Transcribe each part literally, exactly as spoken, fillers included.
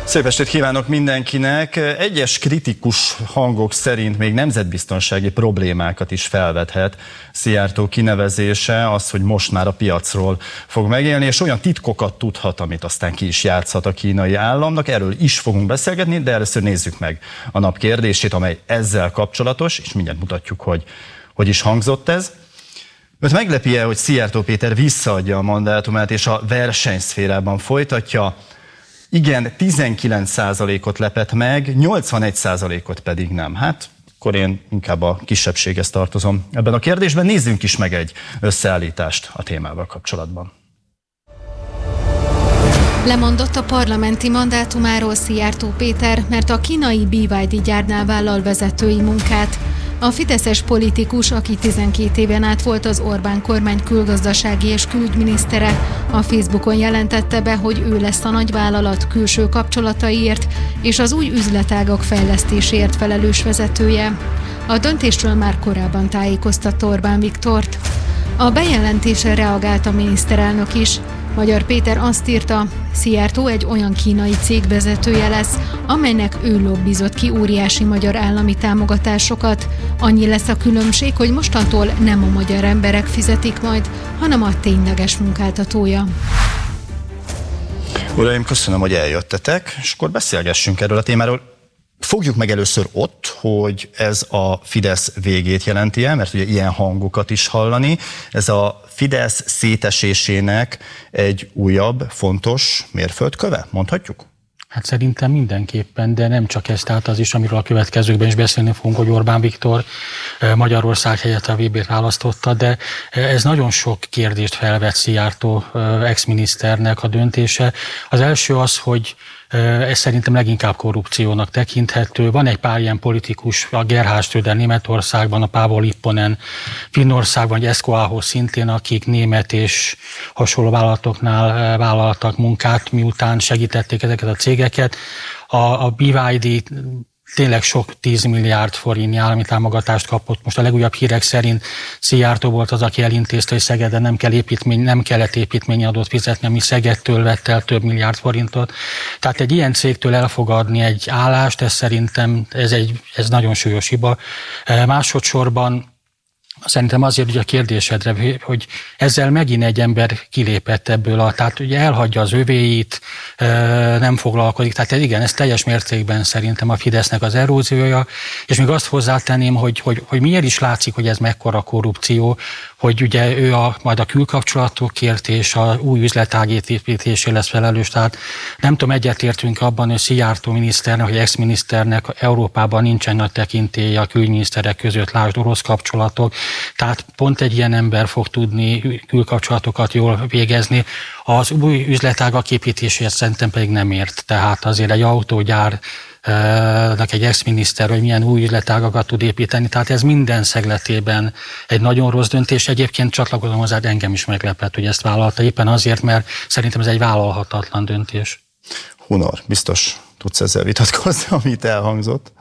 Szép estét kívánok mindenkinek! Egyes kritikus hangok szerint még nemzetbiztonsági problémákat is felvethet Szijjártó kinevezése, az, hogy most már a piacról fog megélni, és olyan titkokat tudhat, amit aztán ki is játszhat a kínai államnak. Erről is fogunk beszélgetni, de először nézzük meg a nap kérdését, amely ezzel kapcsolatos, és mindjárt mutatjuk, hogy hogy is hangzott ez. Őt meglepi-e, hogy Szijjártó Péter visszaadja a mandátumát, és a versenyszférában folytatja? Igen, tizenkilenc százalékot lepett meg, nyolcvanegy százalékot pedig nem. Hát, akkor én inkább a kisebbséghez tartozom ebben a kérdésben. Nézzünk is meg egy összeállítást a témával kapcsolatban. Lemondott a parlamenti mandátumáról Szijjártó Péter, mert a kínai bé vé dé gyárnál vállal vezetői munkát. A fideszes politikus, aki tizenkét éven át volt az Orbán kormány külgazdasági és külügyminisztere, a Facebookon jelentette be, hogy ő lesz a nagyvállalat külső kapcsolataiért és az új üzletágak fejlesztéséért felelős vezetője. A döntésről már korábban tájékoztatta Orbán Viktort. A bejelentésre reagált a miniszterelnök is. Magyar Péter azt írta, Szijjártó egy olyan kínai cég vezetője lesz, amelynek ő lobbizott ki óriási magyar állami támogatásokat. Annyi lesz a különbség, hogy mostantól nem a magyar emberek fizetik majd, hanem a tényleges munkáltatója. Uraim, köszönöm, hogy eljöttetek, és akkor beszélgessünk erről a témáról. Fogjuk meg először ott, hogy ez a Fidesz végét jelenti el, mert ugye ilyen hangokat is hallani. Ez a Fidesz szétesésének egy újabb, fontos mérföldköve, mondhatjuk? Hát szerintem mindenképpen, de nem csak ez, tehát az is, amiről a következőkben is beszélni fogunk, hogy Orbán Viktor Magyarország helyett a vé bét választotta, de ez nagyon sok kérdést felvet Szijjártó ex-miniszternek a döntése. Az első az, hogy ez szerintem leginkább korrupciónak tekinthető. Van egy pár ilyen politikus, a Gerhard Schröder Németországban, a Paavo Lipponen Finnországban, egy Eskoához szintén, akik német és hasonló vállalatoknál vállaltak munkát, miután segítették ezeket a cégeket. A, a bé vé dé tényleg sok tíz milliárd forintnyi állami támogatást kapott. Most a legújabb hírek szerint Szijjártó volt az, aki elintézte, hogy Szegeden nem, kell építmény, nem kellett építményi adót fizetni, ami Szegedtől vett el több milliárd forintot. Tehát egy ilyen cégtől elfogadni egy állást, ez szerintem ez, egy, ez nagyon súlyos hiba. Másodszorban szerintem azért, hogy a kérdésedre, hogy ezzel megint egy ember kilépett ebből, a, tehát ugye elhagyja az övéit, nem foglalkozik, tehát igen, ez teljes mértékben szerintem a Fidesznek az eróziója, és még azt hozzátenném, hogy, hogy, hogy miért is látszik, hogy ez mekkora korrupció, hogy ugye ő a, majd a külkapcsolatokért és a új üzletág építésé lesz felelős, tehát nem tudom, egyetértünk abban, hogy Szijjártó miniszternek, vagy ex-miniszternek Európában nincsen nagy tekintélye a külügyminiszterek között, lásd orosz kapcsolatok, tehát pont egy ilyen ember fog tudni külkapcsolatokat jól végezni. Az új üzletágak építéséhez szerintem pedig nem ért, tehát azért egy autógyár egy ex-miniszter, hogy milyen új üzletágakat tud építeni, tehát ez minden szegletében egy nagyon rossz döntés. Egyébként csatlakozom hozzá, engem is meglepett, hogy ezt vállalta, éppen azért, mert szerintem ez egy vállalhatatlan döntés. Hunor, biztos tudsz ezzel vitatkozni, amit elhangzott?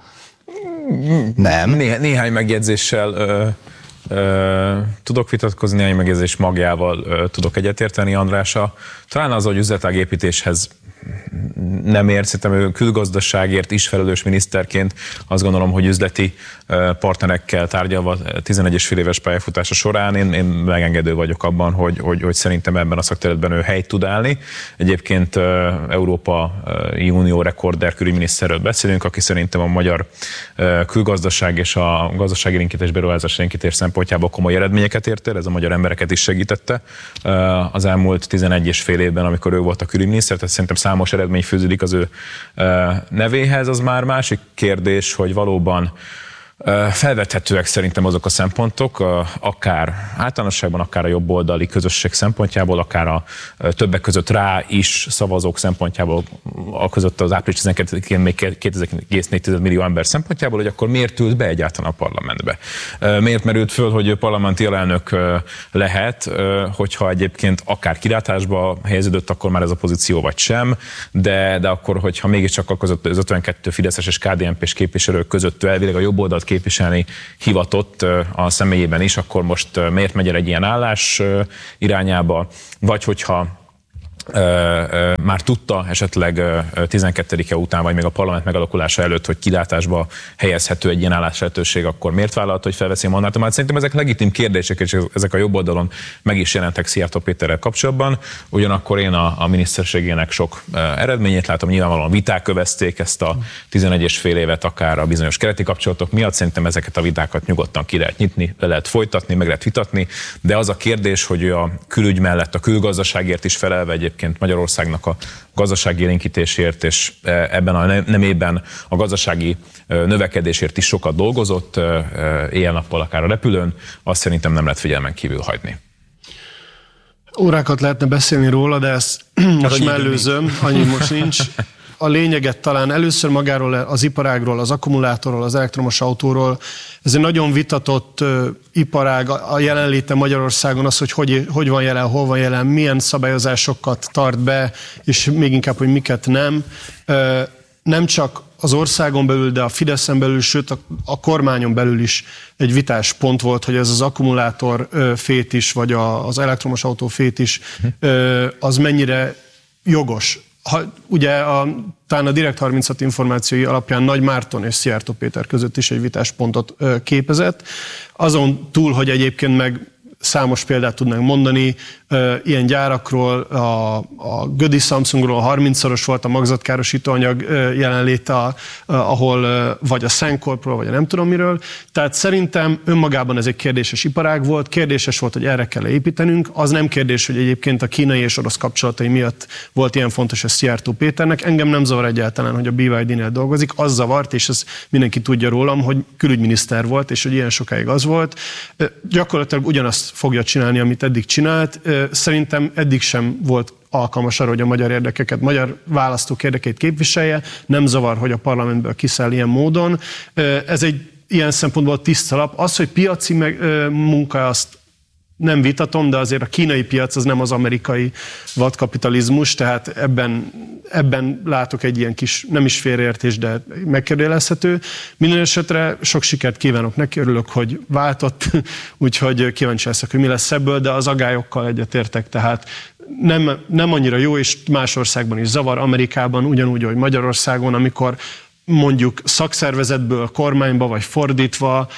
Nem. Né- néhány megjegyzéssel ö, ö, tudok vitatkozni, néhány megjegyzés magjával ö, tudok egyetérteni Andrással. Talán az, hogy üzletágépítéshez nem ért, szerintem ő külgazdaságért is felelős miniszterként, azt gondolom, hogy üzleti partnerekkel tárgyalva tizenegy és fél éves pályafutása során én, én megengedő vagyok abban, hogy, hogy, hogy szerintem ebben a szakterületben ő helyt tud állni. Egyébként Európai Unió rekorder külügyminiszterről beszélünk, aki szerintem a magyar külgazdaság és a gazdasági élénkítés, beruházás élénkítés szempontjából komoly eredményeket ért el, ez a magyar embereket is segítette az elmúlt tizenegy és fél évben, amikor ő volt a külügyminiszter, tehát szerintem számos eredmény fűződik az ő nevéhez. Az már másik kérdés, hogy valóban felvethetőek szerintem azok a szempontok, akár általánosságban, akár a jobboldali közösség szempontjából, akár a többek között rá is szavazók szempontjából, a között az április tizenkettedikén még kétezer egész négy millió ember szempontjából, hogy akkor miért ült be egyáltalán a parlamentbe. Miért merült föl, hogy ő parlamenti alelnök lehet, hogyha egyébként akár kilátásba helyeződött, akkor már ez a pozíció vagy sem, de, de akkor, hogyha mégiscsak az ötvenkettő fideszes és ká dé en pés képviselők között elvileg a jobboldalt képviselni hivatott a személyében is, akkor most miért megy el egy ilyen állás irányába, vagy hogyha már tudta esetleg tizenkettedike után, vagy még a parlament megalakulása előtt, hogy kilátásba helyezhető egy ilyen álláslehetőség, akkor miért vállalta, hogy felveszi a mandátumát? Szerintem ezek legitim kérdések, és ezek a jobb oldalon meg is jelentek Szijjártó Péterrel kapcsolatban. Ugyanakkor én a, a miniszterségének sok eredményét látom, nyilvánvalóan viták kövezték ezt a tizenegy és fél évet, akár a bizonyos keleti kapcsolatok miatt. Szerintem ezeket a vitákat nyugodtan ki lehet nyitni, le lehet folytatni, meg lehet vitatni, de az a kérdés, hogy a külügy mellett a külgazdaságért is felelve egyébként Magyarországnak a gazdasági élénkítésért, és ebben a nemében a gazdasági növekedésért is sokat dolgozott, éjjel-nappal akár a repülőn, azt szerintem nem lehet figyelmen kívül hagyni. Órákat lehetne beszélni róla, de ezt most mellőzöm, annyi most nincs. A lényeget talán először magáról, az iparágról, az akkumulátorról, az elektromos autóról. Ez egy nagyon vitatott uh, iparág, a jelenléte Magyarországon az, hogy, hogy hogy van jelen, hol van jelen, milyen szabályozásokat tart be, és még inkább, hogy miket nem. Uh, nem csak az országon belül, de a Fideszen belül, sőt a, a kormányon belül is egy vitás pont volt, hogy ez az akkumulátor uh, fétis, vagy a, az elektromos autó fétis, uh, az mennyire jogos. Ha, ugye a, talán a Direkt harminchat információi alapján Nagy Márton és Szijjártó Péter között is egy vitáspontot ö, képezett. Azon túl, hogy egyébként meg számos példát tudnánk mondani, ö, ilyen gyárakról, a, a Gödi Samsungról harmincszoros volt a magzatkárosítóanyag ö, jelenléte, a, a, ahol ö, vagy a Sencorpról, vagy a nem tudom miről. Tehát szerintem önmagában ez egy kérdéses iparág volt, kérdéses volt, hogy erre kell építenünk. Az nem kérdés, hogy egyébként a kínai és orosz kapcsolatai miatt volt ilyen fontos a Szijjártó Péternek. Engem nem zavar egyáltalán, hogy a bé vé dé-nél dolgozik. Az zavart, és ezt mindenki tudja rólam, hogy külügyminiszter volt, és hogy ilyen sokáig az volt. Gyakorlatilag ugyanazt fogja csinálni, amit eddig csinált. Szerintem eddig sem volt alkalmas arra, hogy a magyar érdekeket, magyar választók érdekeit képviselje. Nem zavar, hogy a parlamentből kiszáll ilyen módon. Ez egy ilyen szempontból tiszta lap. Az, hogy piaci meg, munka, azt nem vitatom, de azért a kínai piac az nem az amerikai vadkapitalizmus, tehát ebben, ebben látok egy ilyen kis, nem is félreértés, de megkérdőjelezhető. Minden esetre sok sikert kívánok neki, örülök, hogy váltott, úgyhogy kíváncsi leszek, hogy mi lesz ebből, de az agályokkal egyetértek, tehát nem, nem annyira jó, és más országban is zavar, Amerikában ugyanúgy, hogy Magyarországon, amikor mondjuk szakszervezetből kormányba, vagy fordítva,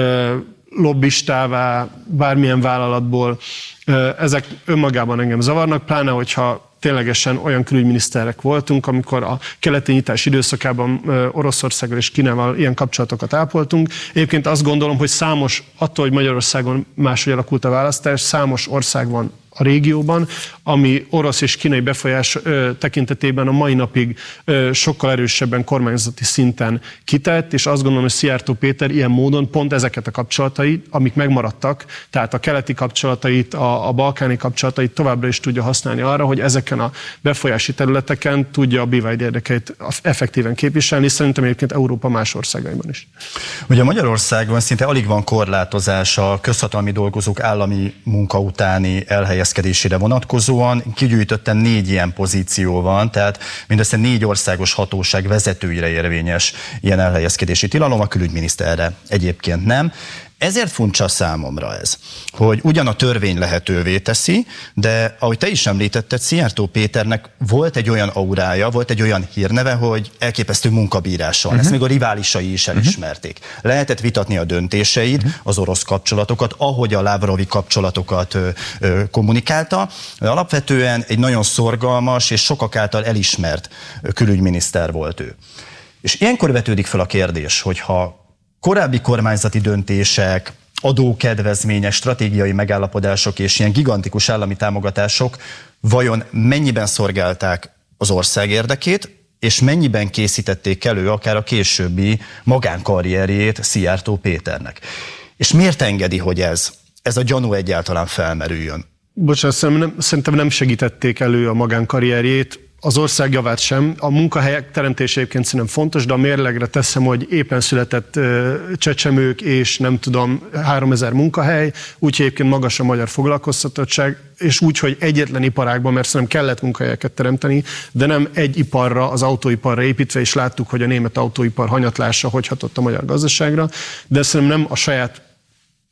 lobbistává, bármilyen vállalatból, ezek önmagában engem zavarnak, pláne hogyha ténylegesen olyan külügyminiszterek voltunk, amikor a keleti nyitás időszakában Oroszországgal és Kínával ilyen kapcsolatokat ápoltunk. Egyébként azt gondolom, hogy számos, attól, hogy Magyarországon máshogy alakult a választás, számos ország van a régióban, ami orosz és kínai befolyás ö, tekintetében a mai napig ö, sokkal erősebben kormányzati szinten kitett, és azt gondolom, hogy Szijjártó Péter ilyen módon pont ezeket a kapcsolatait, amik megmaradtak, tehát a keleti kapcsolatait, a, a balkáni kapcsolatait továbbra is tudja használni arra, hogy ezeken a befolyási területeken tudja a bé vé dé érdekeit effektíven képviselni, szerintem egyébként Európa más országaiban is. Ugye Magyarországon szinte alig van korlátozás a közhatalmi dolgozók állami munka utáni elhelyezkedésére vonatkozóan. Kigyűjtöttem négy ilyen pozíció van, tehát mindössze négy országos hatóság vezetőire érvényes ilyen elhelyezkedési tilalom, a külügyminiszterre egyébként nem. Ezért furcsa számomra ez, hogy ugyan a törvény lehetővé teszi, de ahogy te is említetted, Szijjártó Péternek volt egy olyan aurája, volt egy olyan hírneve, hogy elképesztő munkabírással. Uh-huh. Ezt még a riválisai is elismerték. Uh-huh. Lehetett vitatni a döntéseit, uh-huh. az orosz kapcsolatokat, ahogy a Lavrovi kapcsolatokat ö, ö, kommunikálta. Alapvetően egy nagyon szorgalmas és sokak által elismert külügyminiszter volt ő. És ilyenkor vetődik fel a kérdés, hogyha korábbi kormányzati döntések, adókedvezmények, stratégiai megállapodások és ilyen gigantikus állami támogatások vajon mennyiben szolgálták az ország érdekét, és mennyiben készítették elő akár a későbbi magánkarrierjét Szijjártó Péternek. És miért engedi, hogy ez, ez a gyanú egyáltalán felmerüljön? Bocsánat, szerintem nem segítették elő a magánkarrierjét, az ország javát sem. A munkahelyek teremtése egyébként szerintem fontos, de a mérlegre teszem, hogy éppen született csecsemők és nem tudom, háromezer munkahely, úgyhogy egyébként magas a magyar foglalkoztatottság, és úgy, hogy egyetlen iparágban, mert szerintem kellett munkahelyeket teremteni, de nem egy iparra, az autóiparra építve, és láttuk, hogy a német autóipar hanyatlása hogy hatott a magyar gazdaságra, de szerintem nem a saját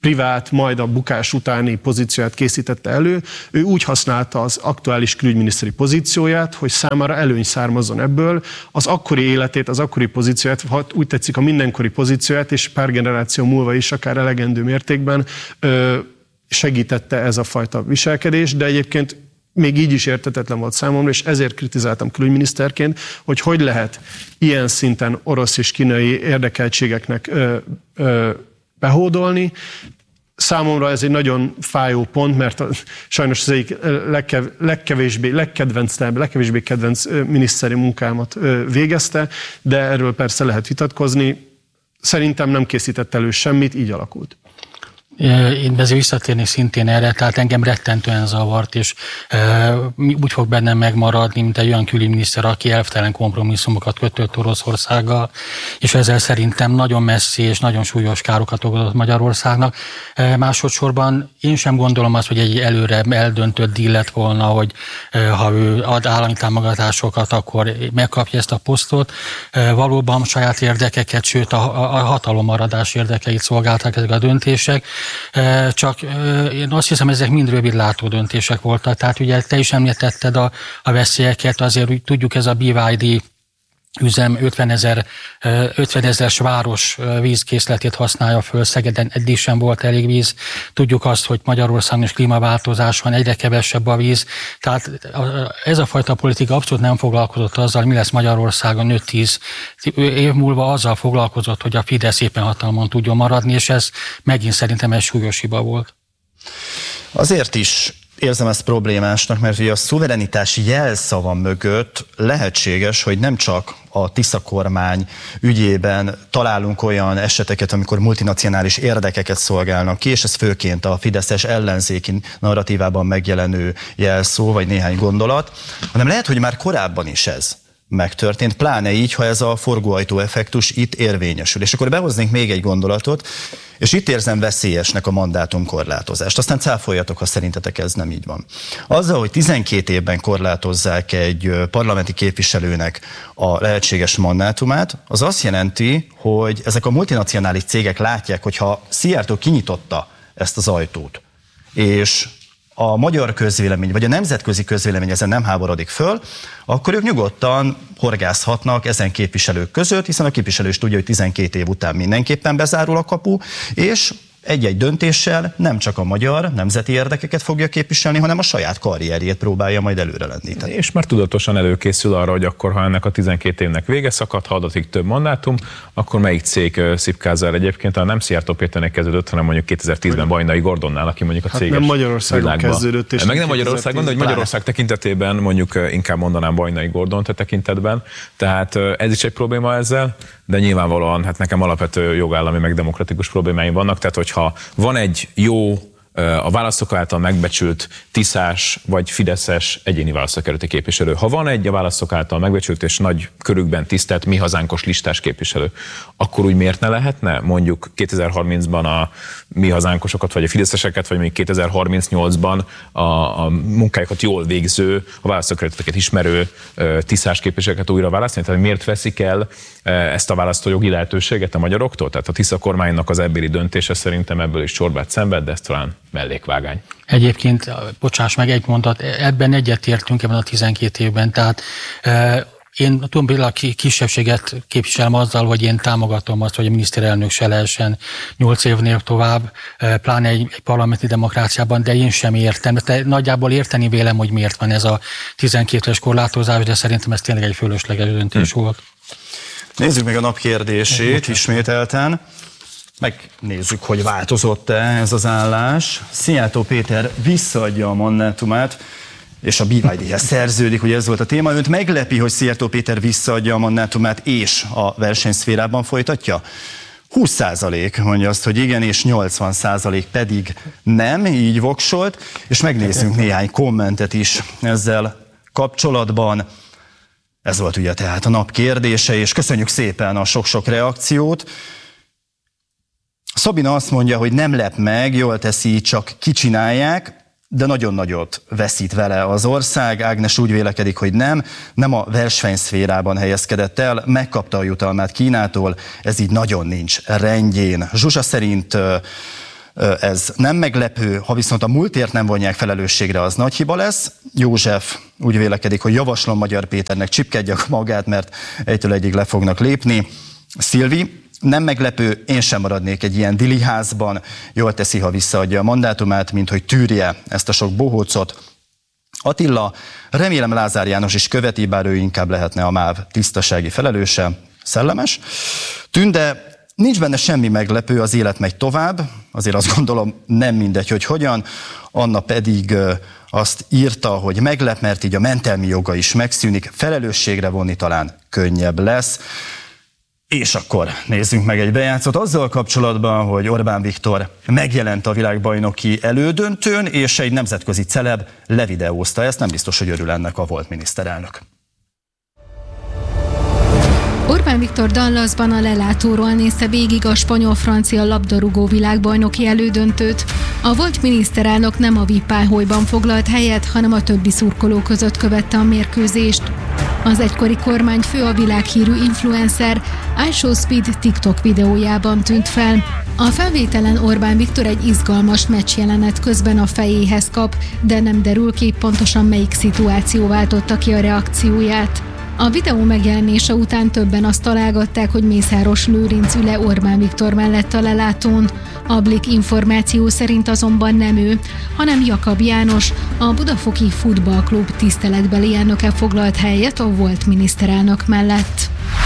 privát, majd a bukás utáni pozícióját készítette elő. Ő úgy használta az aktuális külügyminiszteri pozícióját, hogy számára előny származzon ebből, az akkori életét, az akkori pozícióját, ha úgy tetszik a mindenkori pozícióját, és pár generáció múlva is akár elegendő mértékben segítette ez a fajta viselkedés, de egyébként még így is érthetetlen volt számomra, és ezért kritizáltam külügyminiszterként, hogy hogy lehet ilyen szinten orosz és kínai érdekeltségeknek ö, ö, behódolni. Számomra ez egy nagyon fájó pont, mert a, sajnos az egyik legkev, legkevésbé, legkedvencebb, legkevésbé kedvenc miniszteri munkámat végezte, de erről persze lehet vitatkozni. Szerintem nem készített elő semmit, így alakult. Én ezért visszatérnék szintén erre, tehát engem rettentően zavart, és e, úgy fog bennem megmaradni, mint egy olyan külügyminiszter, aki elvtelen kompromisszumokat kötött Oroszországgal, és ezzel szerintem nagyon messzi és nagyon súlyos károkat okozott Magyarországnak. E, másodszorban én sem gondolom azt, hogy egy előre eldöntött díj lett volna, hogy e, ha ő ad állami támogatásokat, akkor megkapja ezt a posztot. E, valóban saját érdekeket, sőt a, a hatalommaradás érdekeit szolgálták ezek a döntések. Csak én azt hiszem, ezek mind rövidlátó döntések voltak. Tehát ugye te is említetted a, a veszélyeket, azért úgy tudjuk, ez a bé vé i dé üzem ötven ezeres város vízkészletét használja föl, Szegeden eddig sem volt elég víz. Tudjuk azt, hogy Magyarországon is klímaváltozás van, egyre kevesebb a víz. Tehát ez a fajta politika abszolút nem foglalkozott azzal, mi lesz Magyarországon öt-tíz év múlva, azzal foglalkozott, hogy a Fidesz éppen hatalmon tudjon maradni, és ez megint szerintem egy súlyos hiba volt. Azért is érzem ezt problémásnak, mert ugye a szuverenitás jelszava mögött lehetséges, hogy nem csak a Tisza kormány ügyében találunk olyan eseteket, amikor multinacionális érdekeket szolgálnak ki, és ez főként a fideszes ellenzéki narratívában megjelenő jelszó, vagy néhány gondolat, hanem lehet, hogy már korábban is ez megtörtént, pláne így, ha ez a forgóajtó effektus itt érvényesül. És akkor behoznék még egy gondolatot, és itt érzem veszélyesnek a mandátumkorlátozást. Aztán cáfoljatok, ha szerintetek ez nem így van. Azzal, hogy tizenkét évben korlátozzák egy parlamenti képviselőnek a lehetséges mandátumát, az azt jelenti, hogy ezek a multinacionális cégek látják, hogy ha Szijjártó kinyitotta ezt az ajtót, és a magyar közvélemény, vagy a nemzetközi közvélemény ezen nem háborodik föl, akkor ők nyugodtan horgászhatnak ezen képviselők között, hiszen a képviselő is tudja, hogy tizenkét év után mindenképpen bezárul a kapu, és egy-egy döntéssel nem csak a magyar nemzeti érdekeket fogja képviselni, hanem a saját karrierjét próbálja majd előre lendíteni. És már tudatosan előkészül arra, hogy akkor, ha ennek a tizenkét évnek vége szakad, ha adatik több mandátum, akkor melyik cég szipkázza el egyébként, ha nem Szijjártó Péternek kezdődött, hanem mondjuk kétezer-tízben Bajnai Gordonnál, aki mondjuk a hát céges nem Magyarországon világban kezdődött. És meg nem Magyarországon, de hogy Magyarország tekintetében mondjuk inkább mondanám Bajnai Gordont a tekintetben. Tehát ez is egy probléma ezzel, de nyilvánvalóan hát nekem alapvető jogállami meg demokratikus problémáim vannak, tehát hogyha van egy jó, a választók által megbecsült tiszás vagy fideszes egyéni választókerületi képviselő. Ha van egy a választók által megbecsült és nagy körükben tisztelt mi hazánkos listás képviselő, akkor úgy miért ne lehetne mondjuk kétezer-harmincban a mi hazánkosokat, vagy a fideszeseket, vagy még kétezer-harmincnyolcban a, a munkájukat jól végző, a választókerületeket ismerő tisztás képviselőket újra választani? Tehát miért veszik el ezt a választójogi lehetőséget a magyaroktól? Tehát a Tisza kormánynak az ebbéli döntése szerintem ebből is csorbát szenved, de ez talán mellékvágány. Egyébként, bocsáss meg egy mondat, ebben egyetértünk ebben a tizenkét évben, tehát e, én tudom, például a kisebbséget képviselem azzal, hogy én támogatom azt, hogy a miniszterelnök se lehessen nyolc évnél tovább, pláne egy, egy parlamenti demokráciában, de én sem értem. De nagyjából érteni vélem, hogy miért van ez a tizenkét éves korlátozás, de szerintem ez tényleg egy fölösleges döntés hmm. volt. Nézzük meg a nap kérdését ismételten. Megnézzük, hogy változott-e ez az állás. Szijjártó Péter visszaadja a mandátumát, és a bé vé i dé-hez szerződik, ugye ez volt a téma. Önt meglepi, hogy Szijjártó Péter visszaadja a mandátumát, és a versenyszférában folytatja? húsz százalék mondja azt, hogy igen, és nyolcvan százalék pedig nem, így voksolt, és megnézzünk néhány kommentet is ezzel kapcsolatban. Ez volt ugye tehát a nap kérdése, és köszönjük szépen a sok-sok reakciót. Szabina azt mondja, hogy nem lep meg, jól teszi, csak kicsinálják, de nagyon nagyot veszít vele az ország. Ágnes úgy vélekedik, hogy nem, nem a versenyszférában helyezkedett el, megkapta a jutalmát Kínától, ez így nagyon nincs rendjén. Zsuzsa szerint Ez nem meglepő, ha viszont a múltért nem vonják felelősségre, az nagy hiba lesz. József úgy vélekedik, hogy javaslom Magyar Péternek csipkedjak magát, mert egytől egyig le fognak lépni. Szilvi, nem meglepő, én sem maradnék egy ilyen diliházban, jól teszi, ha visszaadja a mandátumát, mint hogy tűrje ezt a sok bohócot. Attila, remélem Lázár János is követi, bár ő inkább lehetne a MÁV tisztasági felelőse, szellemes. Tünde, nincs benne semmi meglepő, az élet megy tovább, azért azt gondolom nem mindegy, hogy hogyan. Anna pedig azt írta, hogy meglep, mert így a mentelmi joga is megszűnik, felelősségre vonni talán könnyebb lesz. És akkor nézzünk meg egy bejátszót azzal kapcsolatban, hogy Orbán Viktor megjelent a világbajnoki elődöntőn, és egy nemzetközi celeb levideózta ezt, nem biztos, hogy örül ennek a volt miniszterelnök. Orbán Viktor Dallasban a lelátóról nézte végig a spanyol-francia labdarúgó világbajnoki elődöntőt. A volt miniszterelnök nem a vé i pé-pályban foglalt helyet, hanem a többi szurkoló között követte a mérkőzést. Az egykori kormányfő a világhírű influencer iShowSpeed TikTok videójában tűnt fel. A felvételen Orbán Viktor egy izgalmas meccsjelenet közben a fejéhez kap, de nem derül ki pontosan melyik szituáció váltotta ki a reakcióját. A videó megjelenése után többen azt találgatták, hogy Mészáros Lőrinc ül-e Orbán Viktor mellett a lelátón. A Blik információ szerint azonban nem ő, hanem Jakab János, a Budafoki Futballklub tiszteletbeli elnöke foglalt helyet a volt miniszterelnök mellett.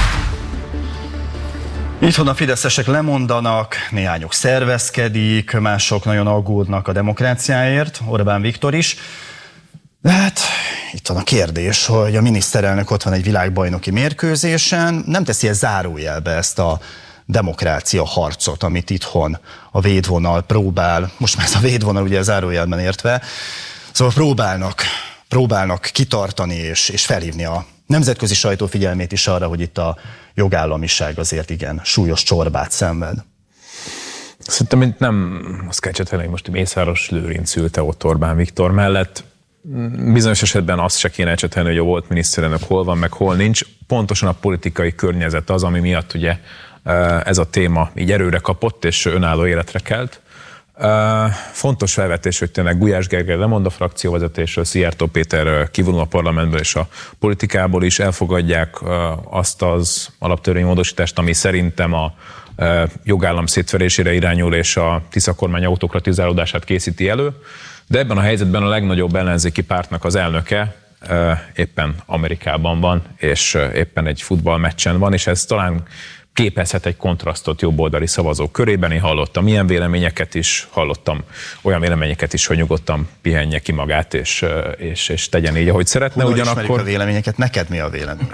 Itthon a fideszesek lemondanak, néhányok szervezkedik, mások nagyon aggódnak a demokráciáért, Orbán Viktor is. De hát itt van a kérdés, hogy a miniszterelnök ott van egy világbajnoki mérkőzésen, nem teszi-e zárójelbe ezt a demokrácia harcot, amit itthon a védvonal próbál, most már ez a védvonal ugye zárójelben értve, szóval próbálnak, próbálnak kitartani és, és felhívni a nemzetközi sajtó figyelmét is arra, hogy itt a jogállamiság azért igen súlyos csorbát szenved. Szerintem itt nem azt kell csinálni, hogy most Mészáros Lőrinc ülte ott Orbán Viktor mellett. Bizonyos esetben azt se kéne ecsetelni, hogy a volt miniszterelnök hol van, meg hol nincs. Pontosan a politikai környezet az, ami miatt ugye ez a téma így erőre kapott, és önálló életre kelt. Fontos felvetés, hogy tényleg Gulyás Gergely lemond a frakcióvezetésről, Szijjártó Péter kivonul a parlamentből és a politikából is, elfogadják azt az alaptörvénymódosítást, ami szerintem a jogállam szétverésére irányul, és a Tisza kormány autokratizálódását készíti elő. De ebben a helyzetben a legnagyobb ellenzéki pártnak az elnöke éppen Amerikában van, és éppen egy futballmeccsen van, és ez talán képezhet egy kontrasztot jobboldali szavazók körében. Én hallottam ilyen véleményeket is, hallottam olyan véleményeket is, hogy nyugodtan pihenje ki magát, és, és, és tegyen így, ahogy szeretne. Hol ugyanakkor ismerik a véleményeket, neked mi a vélemény?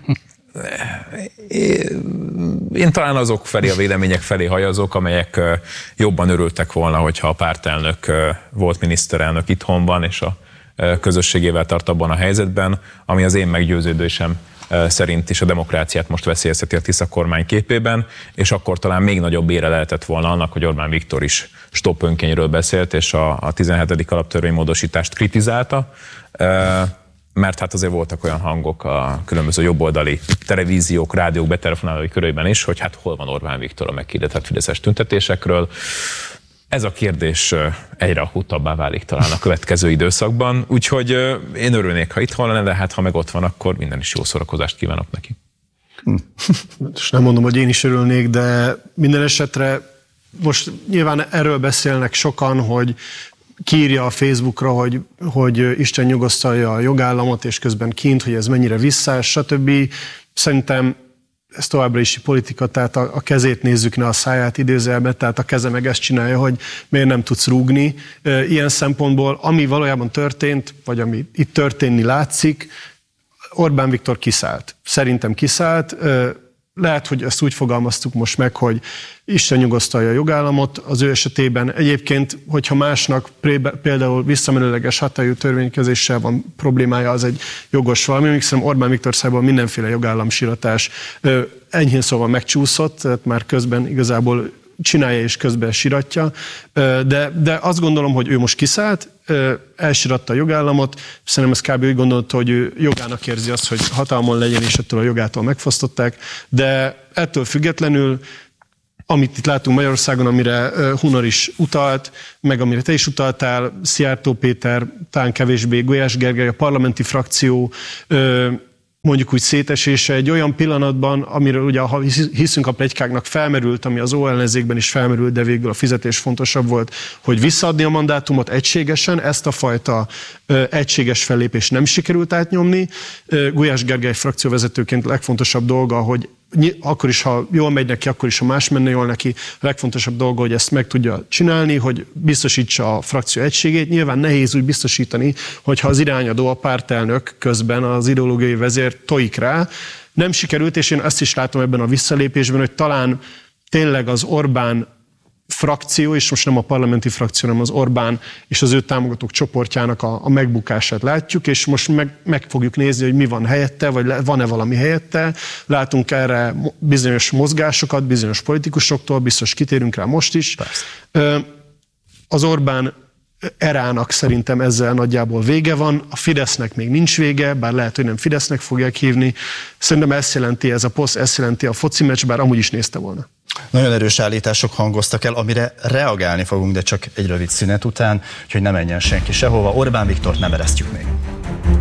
Én talán azok felé, a vélemények felé hajazok, amelyek jobban örültek volna, hogyha a pártelnök volt miniszterelnök itthon van, és a közösségével tart abban a helyzetben, ami az én meggyőződésem szerint is a demokráciát most veszélyezteti a Tisza kormány képében, és akkor talán még nagyobb ére lehetett volna annak, hogy Orbán Viktor is stop önkényről beszélt, és a, a tizenhetedik alaptörvénymódosítást kritizálta, mert hát azért voltak olyan hangok a különböző jobboldali televíziók, rádiók betelefonálói körében is, hogy hát hol van Orbán Viktor a meghirdetett fideszes tüntetésekről. Ez a kérdés egyre akutabbá válik talán a következő időszakban, úgyhogy én örülnék, ha itthon lenne, de hát ha meg ott van, akkor minden is jó szórakozást kívánok neki. Hm. És nem mondom, hogy én is örülnék, de minden esetre most nyilván erről beszélnek sokan, hogy kiírja a Facebookra, hogy, hogy Isten nyugosztalja a jogállamot, és közben kint, hogy ez mennyire visszás, stb. Szerintem ez továbbra is politika, tehát a, a kezét nézzük, ne a száját idézelbe, tehát a keze meg ezt csinálja, hogy miért nem tudsz rúgni. Ilyen szempontból, ami valójában történt, vagy ami itt történni látszik, Orbán Viktor kiszállt. Szerintem kiszállt. Lehet, hogy ezt úgy fogalmaztuk most meg, hogy Isten nyugosztalja a jogállamot. Az ő esetében egyébként, hogyha másnak például visszamenőleges hatályú törvénykezéssel van problémája, az egy jogos valami. Még szerintem Orbán Viktor szájából mindenféle jogállamsiratás enyhén szóval megcsúszott, tehát már közben igazából csinálja és közben siratja, de, de azt gondolom, hogy ő most kiszállt, elsiratta a jogállamot, szerintem ez kb. Úgy gondolta, hogy ő jogának érzi azt, hogy hatalmon legyen, és ettől a jogától megfosztották, de ettől függetlenül amit itt látunk Magyarországon, amire Hunor is utalt, meg amire te is utaltál, Szijjártó Péter, talán kevésbé Gulyás Gergely, a parlamenti frakció mondjuk úgy szétesése egy olyan pillanatban, amiről ugye, ha hiszünk a pletykáknak, felmerült, ami az óellenzékben is felmerült, de végül a fizetés fontosabb volt, hogy visszaadni a mandátumot egységesen, ezt a fajta ö, egységes fellépést nem sikerült átnyomni. Gulyás Gergely frakcióvezetőként a legfontosabb dolga, hogy akkor is, ha jól megy neki, akkor is, ha más menne jól neki, a legfontosabb dolga, hogy ezt meg tudja csinálni, hogy biztosítsa a frakció egységét. Nyilván nehéz úgy biztosítani, hogyha az irányadó, a pártelnök közben az ideológiai vezér tojik rá. Nem sikerült, és én azt is látom ebben a visszalépésben, hogy talán tényleg az Orbán frakció, és most nem a parlamenti frakció, hanem az Orbán és az ő támogatók csoportjának a, a megbukását látjuk, és most meg, meg fogjuk nézni, hogy mi van helyette, vagy van-e valami helyette. Látunk erre bizonyos mozgásokat, bizonyos politikusoktól, biztos kitérünk rá most is. Persze. Az Orbán erának szerintem ezzel nagyjából vége van, a Fidesznek még nincs vége, bár lehet, hogy nem Fidesznek fogják hívni. Szerintem ezt jelenti ez a poszt, ezt jelenti a foci meccs, bár amúgy is nézte volna. Nagyon erős állítások hangoztak el, amire reagálni fogunk, de csak egy rövid szünet után, hogy ne menjen senki sehova. Orbán Viktort nem eresztjük még.